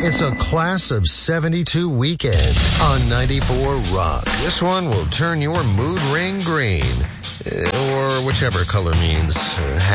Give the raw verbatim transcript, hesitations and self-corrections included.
It's a class of seventy-two weekend on ninety-four Rock. This one will turn your mood ring green, or whichever color means uh,